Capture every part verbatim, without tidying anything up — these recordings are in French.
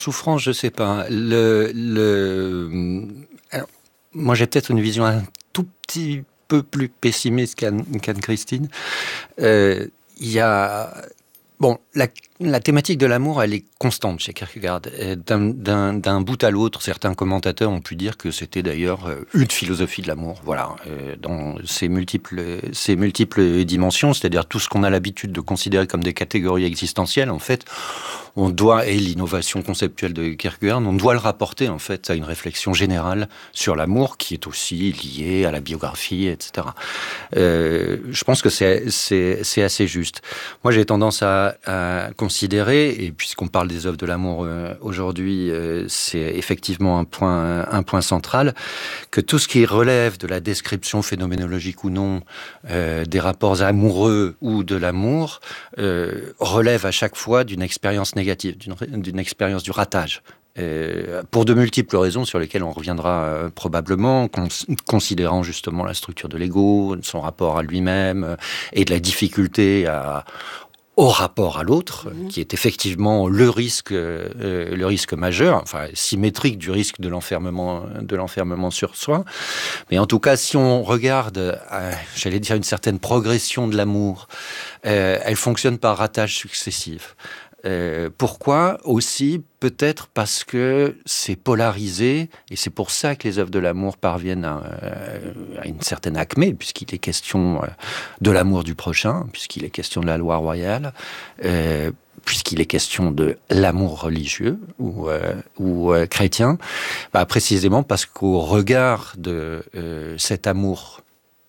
Souffrance, je sais pas. Le, le... Alors, moi, j'ai peut-être une vision un tout petit peu plus pessimiste qu'Anne, qu'Anne-Christine. Euh, Il y a... Bon, la, la thématique de l'amour, elle est constante chez Kierkegaard. D'un, d'un, d'un bout à l'autre, certains commentateurs ont pu dire que c'était d'ailleurs une philosophie de l'amour. Voilà, dans ses multiples, ses multiples dimensions, c'est-à-dire tout ce qu'on a l'habitude de considérer comme des catégories existentielles, en fait, on doit, et l'innovation conceptuelle de Kierkegaard, on doit le rapporter en fait à une réflexion générale sur l'amour qui est aussi liée à la biographie, et cetera. Euh, je pense que c'est, c'est, c'est assez juste. Moi, j'ai tendance à, à considérer, et puisqu'on parle des œuvres de l'amour euh, aujourd'hui, euh, c'est effectivement un point, un point central, que tout ce qui relève de la description phénoménologique ou non euh, des rapports amoureux ou de l'amour euh, relève à chaque fois d'une expérience négative, d'une, d'une expérience du ratage. Euh, pour de multiples raisons sur lesquelles on reviendra euh, probablement, cons- considérant justement la structure de l'ego, son rapport à lui-même euh, et de la difficulté à, au rapport à l'autre, mmh. qui est effectivement le risque, euh, le risque majeur, enfin symétrique du risque de l'enfermement, de l'enfermement sur soi. Mais en tout cas, si on regarde, euh, j'allais dire une certaine progression de l'amour, euh, elle fonctionne par ratage successif. Euh, pourquoi ? Aussi, peut-être parce que c'est polarisé, et c'est pour ça que les œuvres de l'amour parviennent à, euh, à une certaine acmé, puisqu'il est question euh, de l'amour du prochain, puisqu'il est question de la loi royale, euh, puisqu'il est question de l'amour religieux ou, euh, ou euh, chrétien, bah, précisément parce qu'au regard de euh, cet amour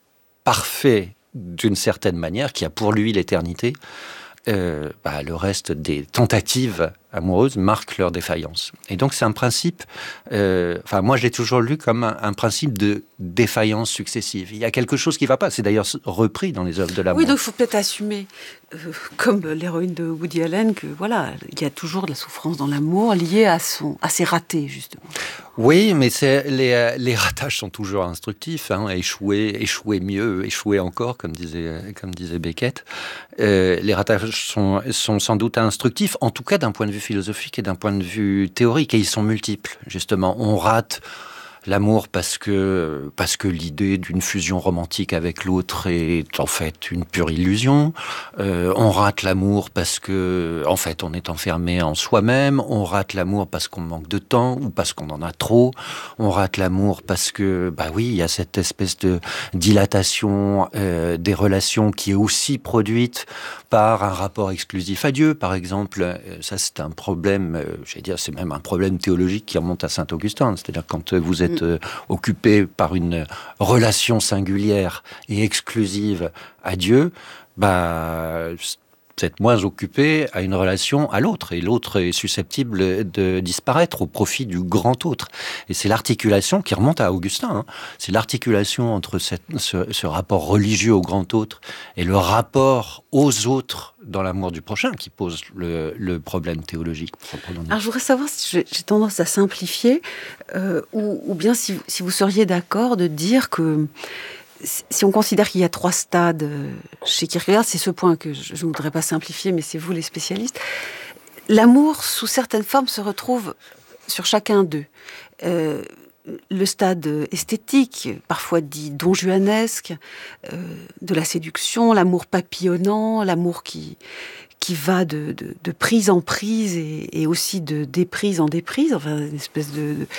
parfait, d'une certaine manière, qui a pour lui l'éternité, Euh, bah, le reste des tentatives amoureuses marquent leur défaillance. Et donc c'est un principe, euh, enfin moi je l'ai toujours lu comme un, un principe de défaillance successive. Il y a quelque chose qui ne va pas, c'est d'ailleurs repris dans les œuvres de l'amour. Oui, donc il faut peut-être assumer, euh, comme l'héroïne de Woody Allen, que voilà, il y a toujours de la souffrance dans l'amour liée à, son, à ses ratés, justement. Oui, mais c'est, les, les ratages sont toujours instructifs. Hein, échouer, échouer mieux, échouer encore, comme disait, comme disait Beckett. Euh, les ratages sont, sont sans doute instructifs, en tout cas d'un point de vue philosophique et d'un point de vue théorique, et ils sont multiples, justement. On rate l'amour parce que, parce que l'idée d'une fusion romantique avec l'autre est en fait une pure illusion. Euh, on rate l'amour parce que, en fait, on est enfermé en soi-même. On rate l'amour parce qu'on manque de temps ou parce qu'on en a trop. On rate l'amour parce que, bah oui, il y a cette espèce de dilatation euh, des relations qui est aussi produite par un rapport exclusif à Dieu, par exemple. Ça, c'est un problème, euh, je vais dire, c'est même un problème théologique qui remonte à saint Augustin. C'est-à-dire quand vous êtes euh, occupé par une relation singulière et exclusive à Dieu, bah, vous êtes moins occupé à une relation à l'autre, et l'autre est susceptible de disparaître au profit du grand autre. Et c'est l'articulation qui remonte à Augustin, hein. C'est l'articulation entre cette, ce, ce rapport religieux au grand autre et le rapport aux autres dans l'amour du prochain qui pose le, le problème théologique. Alors je voudrais savoir si j'ai, j'ai tendance à simplifier, euh, ou, ou bien si, si vous seriez d'accord de dire que si on considère qu'il y a trois stades chez Kierkegaard, c'est ce point que je ne voudrais pas simplifier, mais c'est vous les spécialistes. L'amour, sous certaines formes, se retrouve sur chacun d'eux. Euh, le stade esthétique, parfois dit donjuanesque, euh, de la séduction, l'amour papillonnant, l'amour qui, qui va de, de, de prise en prise et, et aussi de déprise en déprise, enfin une espèce de... de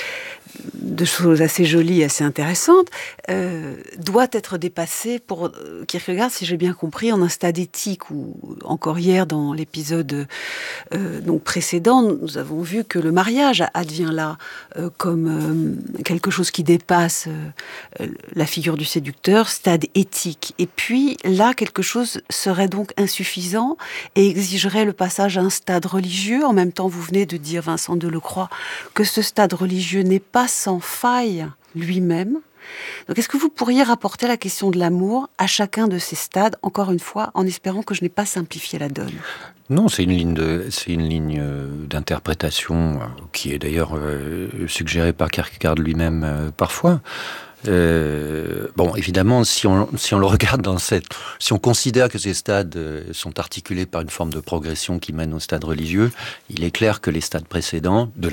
de choses assez jolies, assez intéressantes, euh, doit être dépassé pour Kierkegaard, si j'ai bien compris, en un stade éthique, où encore hier, dans l'épisode euh, donc précédent, nous avons vu que le mariage advient là euh, comme euh, quelque chose qui dépasse euh, la figure du séducteur, stade éthique. Et puis là, quelque chose serait donc insuffisant et exigerait le passage à un stade religieux. En même temps, vous venez de dire, Vincent Delecroix, que ce stade religieux n'est pas sans faille lui-même. Donc, est-ce que vous pourriez rapporter la question de l'amour à chacun de ces stades, encore une fois, en espérant que je n'ai pas simplifié la donne ? Non, c'est une ligne de, c'est une ligne d'interprétation qui est d'ailleurs euh, suggérée par Kierkegaard lui-même euh, parfois. Euh, bon, évidemment, si on, si on le regarde dans cette... Si on considère que ces stades sont articulés par une forme de progression qui mène au stade religieux, il est clair que les stades précédents, de